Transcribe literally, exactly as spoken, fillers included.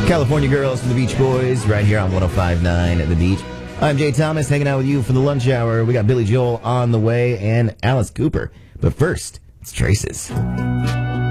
California Girls from the Beach Boys right here on one oh five point nine at The Beach. I'm Jay Thomas hanging out with you for the lunch hour. We got Billy Joel on the way and Alice Cooper. But first, it's Traces.